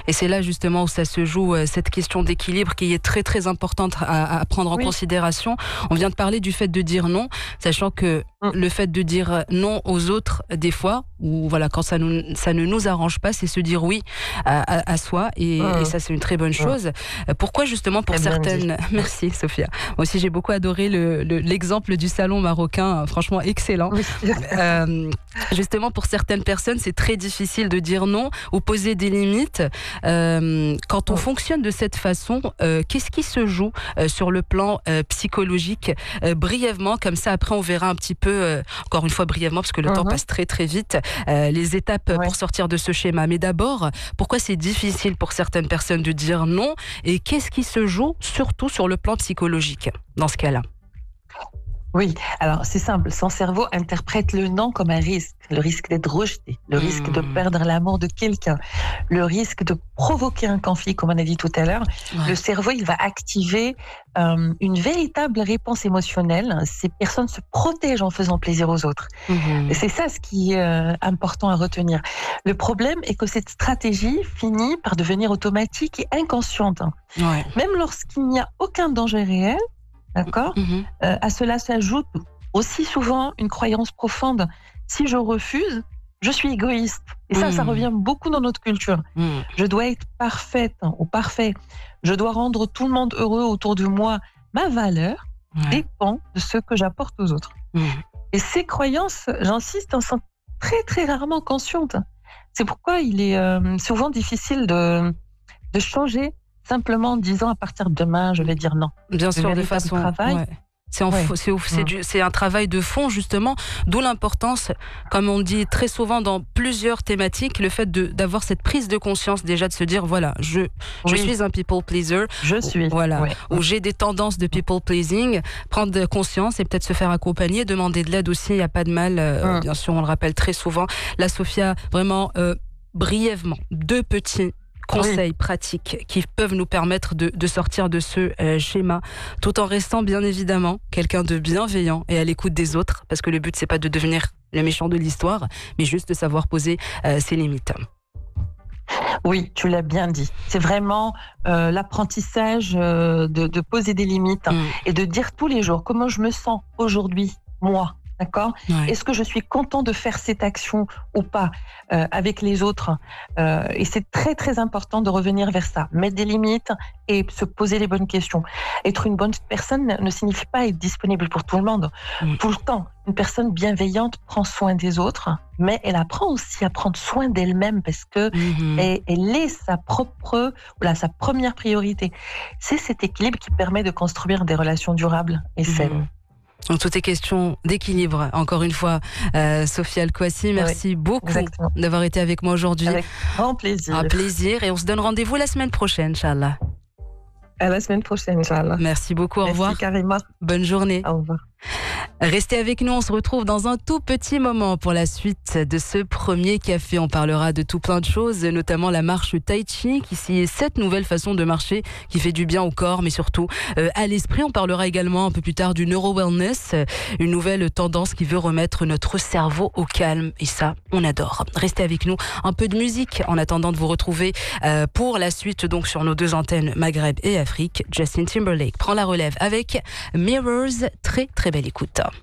Et c'est là justement où ça se joue, cette question d'équilibre qui est très très importante à prendre en considération. On vient de parler du fait de dire non, sachant que le fait de dire non aux autres, des fois, ou voilà, quand ça ne nous arrange pas, c'est se dire oui à soi, et ça c'est une très bonne chose. Pourquoi justement pour certaines... Merci Sophia. Moi aussi j'ai beaucoup adoré l'exemple du salon marocain, franchement excellent. Justement pour certaines personnes c'est très difficile de dire non ou poser des limites. Quand on fonctionne de cette façon, qu'est-ce qui se joue sur le plan psychologique, brièvement, comme ça après on verra un petit peu, encore une fois brièvement parce que le temps passe très très vite, les étapes pour sortir de ce schéma. Mais d'abord, pourquoi c'est difficile pour certaines personnes de dire non, et qu'est-ce qui se joue surtout sur le plan psychologique dans ce cas-là? Oui, alors c'est simple, son cerveau interprète le non comme un risque, le risque d'être rejeté, le risque de perdre l'amour de quelqu'un, le risque de provoquer un conflit, comme on a dit tout à l'heure. Le cerveau, il va activer une véritable réponse émotionnelle. Ces personnes se protègent en faisant plaisir aux autres. Et c'est ça ce qui est important à retenir. Le problème est que cette stratégie finit par devenir automatique et inconsciente. Même lorsqu'il n'y a aucun danger réel, d'accord. À cela s'ajoute aussi souvent une croyance profonde. Si je refuse, je suis égoïste. Et ça revient beaucoup dans notre culture. Je dois être parfaite ou parfait. Je dois rendre tout le monde heureux autour de moi. Ma valeur dépend de ce que j'apporte aux autres. Et ces croyances, j'insiste, sont très très rarement conscientes. C'est pourquoi il est souvent difficile de changer simplement en disant à partir de demain, je vais dire non. Bien sûr, de façon... C'est un travail de fond, justement, d'où l'importance, comme on dit très souvent dans plusieurs thématiques, le fait d'avoir cette prise de conscience déjà, de se dire, voilà, je suis un people pleaser. Ou j'ai des tendances de people pleasing, prendre conscience et peut-être se faire accompagner, demander de l'aide aussi, il n'y a pas de mal, bien sûr, on le rappelle très souvent. Là, Sophia, vraiment, brièvement, 2 petits conseils pratiques qui peuvent nous permettre de sortir de ce schéma, tout en restant bien évidemment quelqu'un de bienveillant et à l'écoute des autres, parce que le but c'est pas de devenir le méchant de l'histoire, mais juste de savoir poser ses limites. Oui, tu l'as bien dit. C'est vraiment l'apprentissage de poser des limites et de dire tous les jours comment je me sens aujourd'hui, moi. D'accord ? Est-ce que je suis content de faire cette action ou pas avec les autres ? Et c'est très très important de revenir vers ça, mettre des limites et se poser les bonnes questions. Être une bonne personne ne signifie pas être disponible pour tout le monde, tout le temps. Une personne bienveillante prend soin des autres, mais elle apprend aussi à prendre soin d'elle-même parce que elle est sa première priorité. C'est cet équilibre qui permet de construire des relations durables et saines. Donc, tout est question d'équilibre. Encore une fois, Sophia El-Kouassi, merci beaucoup d'avoir été avec moi aujourd'hui. Avec grand plaisir. Un plaisir, et on se donne rendez-vous la semaine prochaine, Inch'Allah. À la semaine prochaine, Inch'Allah. Merci beaucoup, au revoir. Merci Karima. Bonne journée. Au revoir. Restez avec nous, on se retrouve dans un tout petit moment pour la suite de ce premier café. On parlera de tout plein de choses, notamment la marche Tai Chi, qui est cette nouvelle façon de marcher qui fait du bien au corps, mais surtout à l'esprit. On parlera également un peu plus tard du neuro-wellness, une nouvelle tendance qui veut remettre notre cerveau au calme, et ça, on adore. Restez avec nous, un peu de musique en attendant de vous retrouver pour la suite, donc sur nos 2 antennes Maghreb et Afrique. Justin Timberlake prend la relève avec Mirrors. Très très belle écoute.